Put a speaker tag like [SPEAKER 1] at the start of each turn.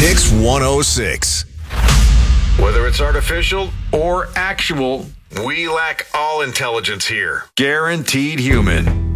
[SPEAKER 1] Mix 106.
[SPEAKER 2] Whether it's artificial or actual, we lack all intelligence here. Guaranteed human.